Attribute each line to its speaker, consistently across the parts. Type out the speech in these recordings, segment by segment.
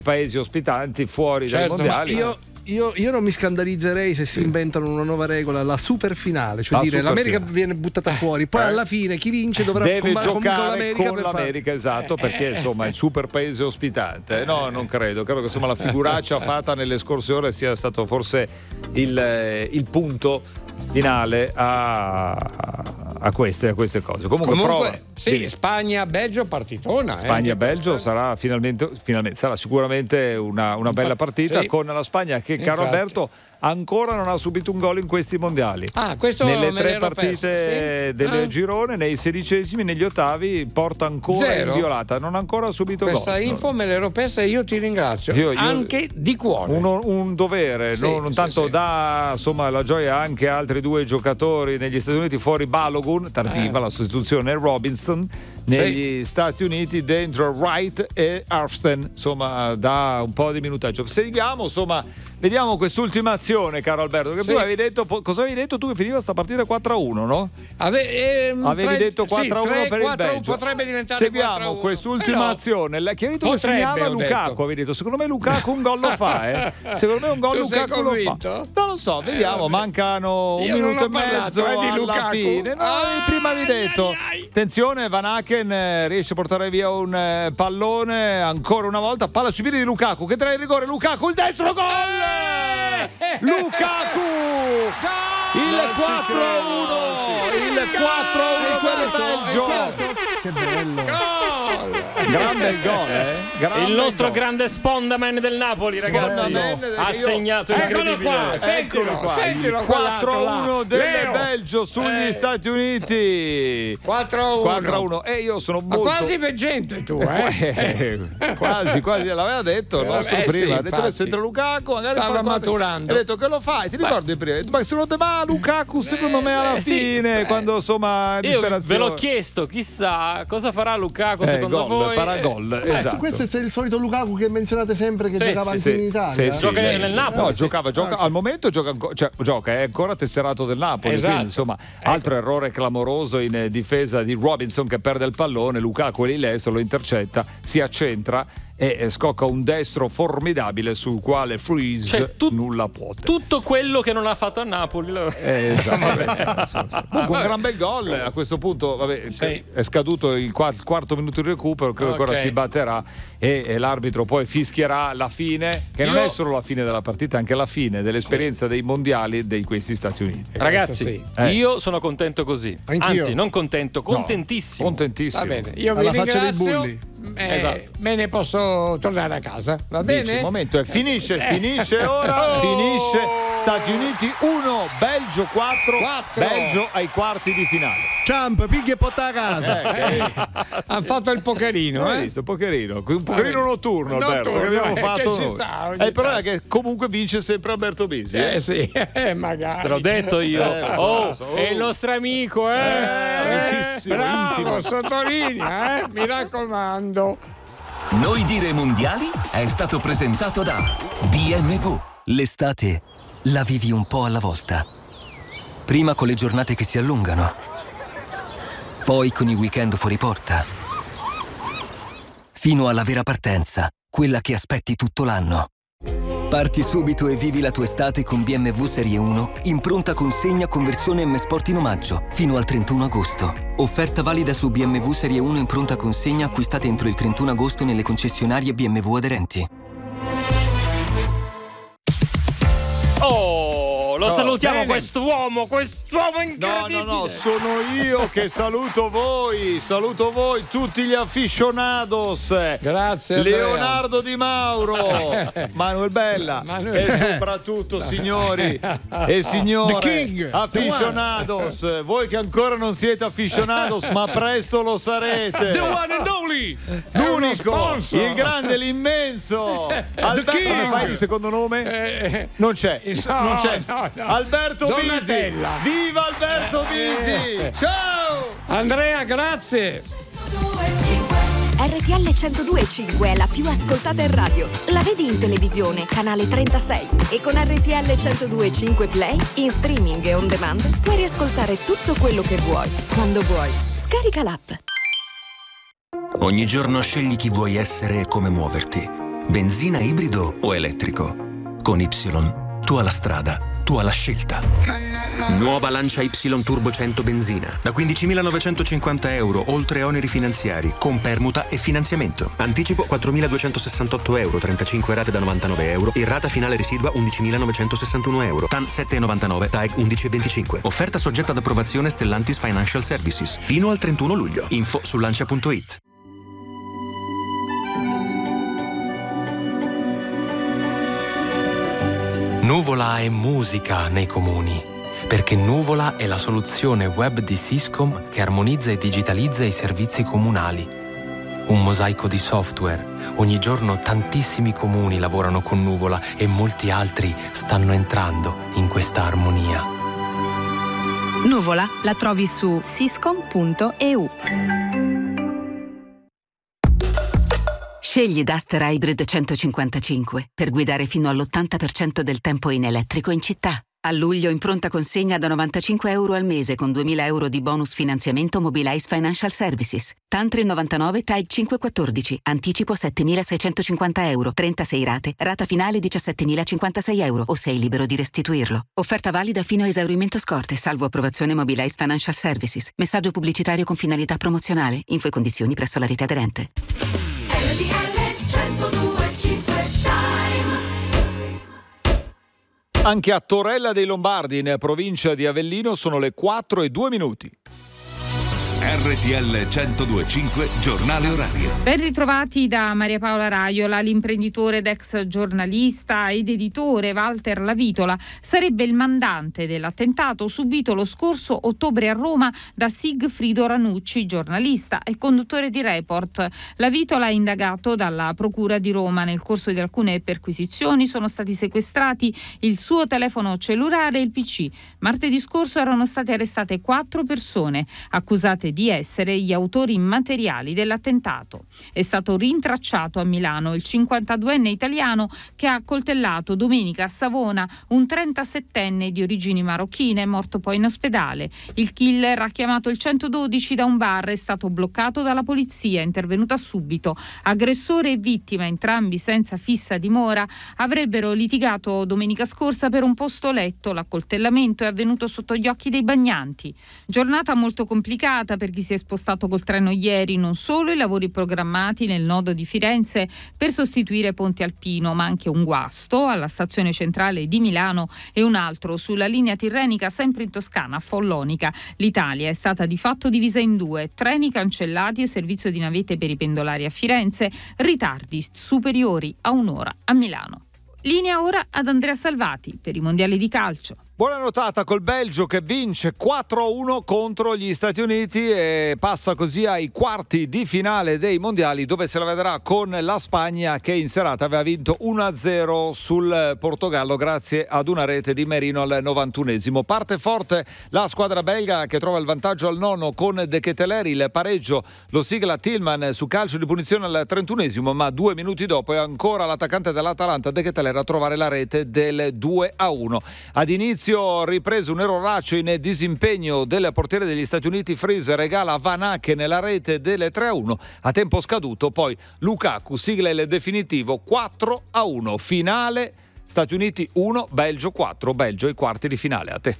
Speaker 1: paesi ospitanti fuori dai mondiali.
Speaker 2: Io non mi scandalizzerei se si inventano una nuova regola, la super finale, cioè dire l'America viene buttata fuori, poi alla fine chi vince dovrà
Speaker 1: deve
Speaker 2: giocare
Speaker 1: con l'America, esatto, perché insomma il super paese ospitante. No, non credo che insomma la figuraccia fatta nelle scorse ore sia stato forse il punto finale a queste cose. Comunque
Speaker 3: sì, Spagna-Belgio partitona.
Speaker 1: Spagna-Belgio sarà finalmente sarà sicuramente una bella partita, con la Spagna che, caro Alberto, ancora non ha subito un gol in questi mondiali.
Speaker 3: Questo
Speaker 1: nelle 3 partite del girone, nei 16esimi, negli ottavi porta ancora inviolata, non ha ancora subito gol.
Speaker 3: Questa info me l'ero persa e io ti ringrazio, io anche di cuore.
Speaker 1: Un dovere, non tanto dà insomma la gioia anche a altri 2 giocatori negli Stati Uniti, fuori Balogun, tardiva la sostituzione Robinson, negli Stati Uniti dentro Wright e Arfsten, insomma da un po' di minutaggio. Seguiamo, insomma, vediamo quest'ultima azione, caro Alberto, che tu avevi detto, cosa avevi detto tu, che finiva sta partita 4-1, no? Avevi detto 4-1 per il Belgio.
Speaker 3: Potrebbe diventare 4-1.
Speaker 1: Seguiamo quest'ultima azione, che avevi detto che segnava Lukaku, avevi detto, secondo me Lukaku un gol lo fa, secondo me un gol Lukaku lo fa. Non lo so, vediamo, mancano un minuto e mezzo alla fine. No, prima avevi detto, attenzione, Van Aken riesce a portare via un pallone ancora una volta, palla sui piedi di Lukaku, che tra il rigore, Lukaku, il destro, gol! Lukaku! Il 4-1! Il 4-1 del Belgio!
Speaker 2: Che bello!
Speaker 1: Grande gol,
Speaker 4: il nostro grande Spondaman del Napoli, ragazzi, ha segnato incredibile.
Speaker 3: Eccolo qua.
Speaker 1: 4-1 del Belgio sugli Stati Uniti.
Speaker 3: 4-1.
Speaker 1: E io sono molto
Speaker 3: quasi veggente tu,
Speaker 1: quasi l'aveva detto il nostro prima. Ha detto se entra Lukaku magari
Speaker 3: stava maturando.
Speaker 1: Ha detto che lo fai, ti ricordi prima? Ma secondo te Lukaku secondo me alla fine, quando insomma disperazione.
Speaker 4: Ve l'ho chiesto, chissà cosa farà Lukaku secondo voi.
Speaker 1: Farà gol, esatto.
Speaker 2: Questo è il solito Lukaku che menzionate sempre, che giocava anche in Italia.
Speaker 4: Gioca nel Napoli.
Speaker 1: No, gioca al momento gioca, è ancora tesserato del Napoli, quindi insomma altro errore clamoroso in difesa di Robinson che perde il pallone, Lukaku è lì leso, lo intercetta, si accentra e scocca un destro formidabile sul quale Freeze nulla può.
Speaker 4: Tutto quello che non ha fatto a Napoli.
Speaker 1: Comunque un gran bel gol a questo punto, è scaduto il quarto minuto di recupero, che ancora si batterà e l'arbitro poi fischierà la fine, che non è solo la fine della partita, anche la fine dell'esperienza dei mondiali di questi Stati Uniti.
Speaker 4: Ragazzi, io sono contento così.
Speaker 2: Anch'io.
Speaker 4: Anzi, non contento, contentissimo.
Speaker 1: Contentissimo.
Speaker 3: Va bene, io
Speaker 2: alla
Speaker 3: vi
Speaker 2: faccia dei
Speaker 3: ringrazio.
Speaker 2: bulli.
Speaker 3: Me ne posso tornare a casa, va bene?
Speaker 1: Il momento finisce ora. Finisce. Stati Uniti 1, Belgio 4. Belgio ai quarti di finale.
Speaker 2: Ciamp, piglia e porta a casa.
Speaker 3: Hanno fatto il pokerino,
Speaker 1: Hai visto? Pokerino notturno, Alberto, che abbiamo fatto noi. Però è che comunque vince sempre Alberto Bisi.
Speaker 3: Magari.
Speaker 4: Te l'ho detto io. È il nostro amico,
Speaker 1: amicissimo, intimo.
Speaker 3: Sottolinea, mi raccomando.
Speaker 5: Noi dire mondiali è stato presentato da BMW.
Speaker 6: L'estate la vivi un po' alla volta. Prima con le giornate che si allungano, poi con i weekend fuori porta, fino alla vera partenza, quella che aspetti tutto l'anno. Parti subito e vivi la tua estate con BMW Serie 1 in pronta consegna con versione M Sport in omaggio fino al 31 agosto. Offerta valida su BMW Serie 1 in pronta consegna acquistate entro il 31 agosto nelle concessionarie BMW aderenti.
Speaker 4: Lo salutiamo, quest'uomo incredibile.
Speaker 1: No, sono io che saluto voi tutti gli aficionados.
Speaker 3: Grazie
Speaker 1: Leonardo Di Mauro, Manuel Bella e soprattutto signori e signore aficionados, voi che ancora non siete aficionados ma presto lo sarete.
Speaker 2: The one and only,
Speaker 1: l'unico, il grande, l'immenso Alberto. Come fai il secondo nome? Non c'è.
Speaker 3: No.
Speaker 1: Alberto Bisi, viva Alberto Bisi, ciao
Speaker 3: Andrea, grazie.
Speaker 7: RTL 102.5 è la più ascoltata in radio. La vedi in televisione, canale 36, e con RTL 102.5 Play in streaming e on demand puoi riascoltare tutto quello che vuoi, quando vuoi. Scarica l'app.
Speaker 8: Ogni giorno scegli chi vuoi essere e come muoverti. benzina, ibrido o elettrico. Con Y, tu alla strada, tu alla scelta. Nuova Lancia Y Turbo 100 benzina. Da 15.950 euro, oltre oneri finanziari, con permuta e finanziamento. Anticipo 4.268 euro, 35 rate da 99 euro e rata finale residua 11.961 euro. TAN 7,99, TAEG 11,25. Offerta soggetta ad approvazione Stellantis Financial Services. Fino al 31 luglio. Info su lancia.it.
Speaker 9: Nuvola è musica nei comuni, perché Nuvola è la soluzione web di Syscom che armonizza e digitalizza i servizi comunali. Un mosaico di software. Ogni giorno tantissimi comuni lavorano con Nuvola e molti altri stanno entrando in questa armonia.
Speaker 10: Nuvola la trovi su syscom.eu.
Speaker 11: Scegli Duster Hybrid 155 per guidare fino all'80% del tempo in elettrico in città. A luglio in pronta consegna da 95 euro al mese con 2.000 euro di bonus finanziamento Mobilize Financial Services. TAN 3,99, TAEG 5,14. Anticipo 7.650 euro. 36 rate. Rata finale 17.056 euro o sei libero di restituirlo. Offerta valida fino a esaurimento scorte, salvo approvazione Mobilize Financial Services. Messaggio pubblicitario con finalità promozionale. Info e condizioni presso la rete aderente.
Speaker 1: Anche a Torella dei Lombardi, in provincia di Avellino, sono le 4:02.
Speaker 5: RTL 102.5 giornale orario.
Speaker 12: Ben ritrovati da Maria Paola Raiola. L'imprenditore ed ex giornalista ed editore Walter Lavitola sarebbe il mandante dell'attentato subito lo scorso ottobre a Roma da Sigfrido Ranucci, giornalista e conduttore di Report. Lavitola è indagato dalla Procura di Roma. Nel corso di alcune perquisizioni sono stati sequestrati il suo telefono cellulare e il PC. Martedì scorso erano state arrestate 4 persone accusate di essere gli autori materiali dell'attentato. È stato rintracciato a Milano il 52enne italiano che ha accoltellato domenica a Savona un 37enne di origini marocchine, morto poi in ospedale. Il killer ha chiamato il 112 da un bar, è stato bloccato dalla polizia, intervenuta subito. Aggressore e vittima, entrambi senza fissa dimora, avrebbero litigato domenica scorsa per un posto letto. L'accoltellamento è avvenuto sotto gli occhi dei bagnanti. Giornata molto complicata per chi si è spostato col treno ieri, non solo i lavori programmati nel nodo di Firenze per sostituire Ponte Alpino, ma anche un guasto alla stazione centrale di Milano e un altro sulla linea tirrenica sempre in Toscana, a Follonica. L'Italia è stata di fatto divisa in due: treni cancellati e servizio di navette per i pendolari a Firenze, ritardi superiori a un'ora a Milano. Linea ora ad Andrea Salvati per i mondiali di calcio.
Speaker 1: Buona notata col Belgio che vince 4-1 contro gli Stati Uniti e passa così ai quarti di finale dei mondiali, dove se la vedrà con la Spagna, che in serata aveva vinto 1-0 sul Portogallo grazie ad una rete di Merino al 91esimo. Parte forte la squadra belga che trova il vantaggio al nono con De Ketelaere. Il pareggio lo sigla Tillman su calcio di punizione al 31esimo, ma 2 minuti dopo è ancora l'attaccante dell'Atalanta De Ketelaere a trovare la rete del 2-1. Ad inizio ripreso un erroraccio in disimpegno del portiere degli Stati Uniti. Freeze regala a Van Aken nella rete delle 3-1. A tempo scaduto poi Lukaku sigla il definitivo 4-1. Finale Stati Uniti 1, Belgio 4. Belgio ai quarti di finale. A te.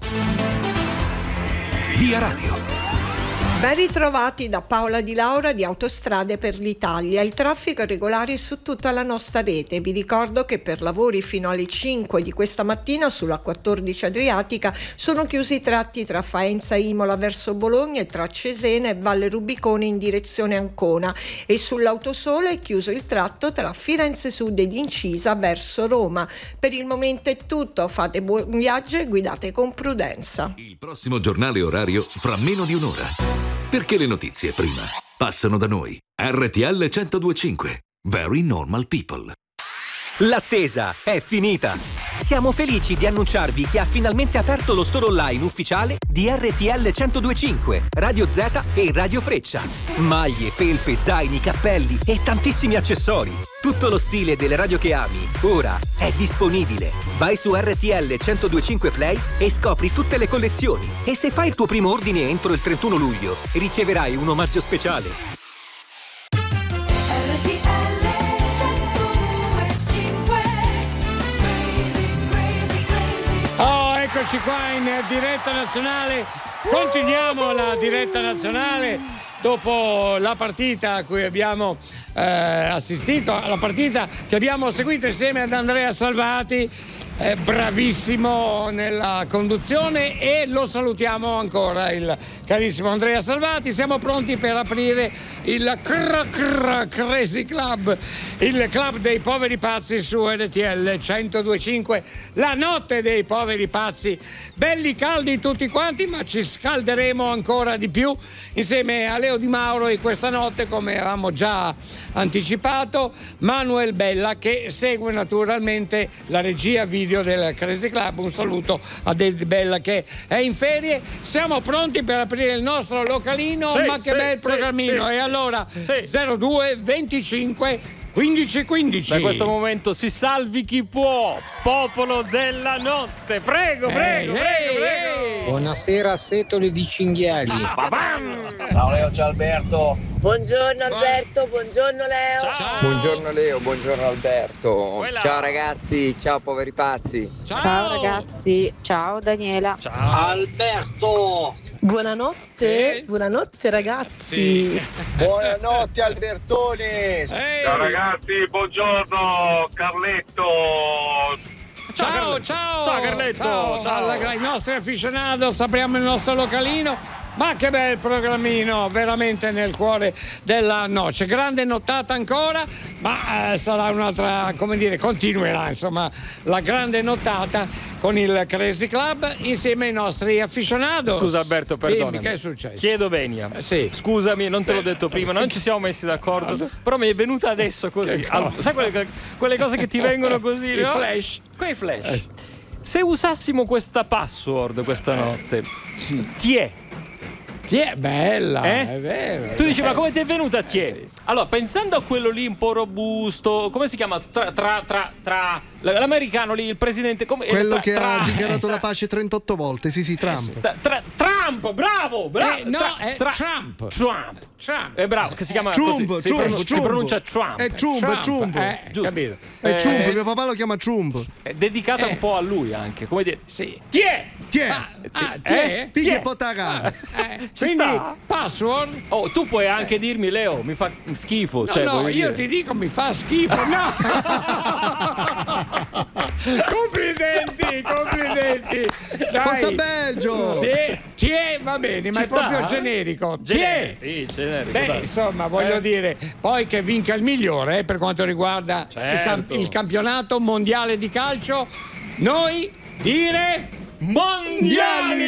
Speaker 5: Via Radio.
Speaker 13: Ben ritrovati da Paola Di Laura di Autostrade per l'Italia. Il traffico è regolare su tutta la nostra rete. Vi ricordo che per lavori fino alle 5 di questa mattina sulla 14 Adriatica sono chiusi i tratti tra Faenza Imola verso Bologna e tra Cesena e Valle Rubicone in direzione Ancona, e sull'Autosole è chiuso il tratto tra Firenze Sud ed Incisa verso Roma. Per il momento è tutto, fate buon viaggio e guidate con prudenza.
Speaker 5: Il prossimo giornale orario fra meno di un'ora. Perché le notizie prima passano da noi. RTL 102.5. Very normal people.
Speaker 14: L'attesa è finita. Siamo felici di annunciarvi che ha finalmente aperto lo store online ufficiale di RTL 102.5, Radio Z e Radio Freccia. Maglie, felpe, zaini, cappelli e tantissimi accessori. Tutto lo stile delle radio che ami, ora è disponibile. Vai su RTL 102.5 Play e scopri tutte le collezioni. E se fai il tuo primo ordine entro il 31 luglio, riceverai un omaggio speciale.
Speaker 15: RTL 102.5.
Speaker 3: Eccoci qua in diretta nazionale, continuiamo la diretta nazionale dopo la partita a cui abbiamo assistito, la partita che abbiamo seguito insieme ad Andrea Salvati, bravissimo nella conduzione, e lo salutiamo ancora, il carissimo Andrea Salvati. Siamo pronti per aprire il Crazy Club, il club dei poveri pazzi su RTL 102.5, la notte dei poveri pazzi, belli caldi tutti quanti, ma ci scalderemo ancora di più insieme a Leo Di Mauro, e questa notte, come avevamo già anticipato, Manuel Bella, che segue naturalmente la regia video del Crazy Club. Un saluto a David Bella che è in ferie. Siamo pronti per aprire il nostro localino, ma che bel programmino. E allora 02 25 15 15.
Speaker 4: Da questo momento si salvi chi può, popolo della notte. Prego.
Speaker 15: Buonasera, setoli di cinghiali.
Speaker 16: Ciao Leo, ciao Alberto.
Speaker 17: Buongiorno Alberto, buongiorno Leo.
Speaker 16: Ciao. Buongiorno Leo, buongiorno Alberto.
Speaker 17: Quella.
Speaker 16: Ciao ragazzi, ciao poveri pazzi.
Speaker 17: Ciao ragazzi, ciao Daniela.
Speaker 16: Ciao Alberto.
Speaker 17: Buonanotte, buonanotte ragazzi.
Speaker 16: Buonanotte Albertone.
Speaker 18: Ciao ragazzi, buongiorno Carletto.
Speaker 3: Ciao Carletto. Ciao. Ai nostri afficionados apriamo il nostro localino. Ma che bel programmino, veramente nel cuore della noce. Grande nottata ancora, ma sarà un'altra, continuerà insomma la grande nottata con il Crazy Club insieme ai nostri afficionados.
Speaker 4: Scusa Alberto, perdonami.
Speaker 3: Dimmi, che è successo?
Speaker 4: Chiedo venia.
Speaker 3: Sì.
Speaker 4: Scusami, non te l'ho detto prima, non ci siamo messi d'accordo, però mi è venuta adesso così. Sai quelle cose che ti vengono così,
Speaker 3: I
Speaker 4: no?
Speaker 3: flash.
Speaker 4: Quei flash. Se usassimo questa password questa notte, Tie,
Speaker 3: bella, è vero.
Speaker 4: Tu dici, ma come ti è venuta Tie? Allora, pensando a quello lì un po' robusto, come si chiama? L'americano lì, il presidente,
Speaker 2: quello che ha dichiarato la pace 38 volte, sì, Trump.
Speaker 4: Trump, bravo!
Speaker 3: È Trump.
Speaker 4: È bravo, che si chiama
Speaker 2: Trump,
Speaker 4: così. Si pronuncia Trump.
Speaker 2: È Trump.
Speaker 4: Giusto.
Speaker 3: Capito?
Speaker 2: È Trump, mio papà lo chiama Trump.
Speaker 4: È dedicata un po' a lui anche, come dire.
Speaker 3: Sì.
Speaker 4: Tie!
Speaker 2: Pigli e potagà.
Speaker 3: Quindi password.
Speaker 4: Oh, tu puoi anche dirmi, Leo, mi fa schifo.
Speaker 3: No, io ti dico mi fa schifo. No. Complimenti. Dai.
Speaker 2: Forza Belgio.
Speaker 3: Tie va bene, ma è proprio generico. Tie.
Speaker 4: Sì, generico.
Speaker 3: Beh, insomma, voglio dire, poi che vinca il migliore per quanto riguarda il campionato mondiale di calcio. Noi dire mondiali!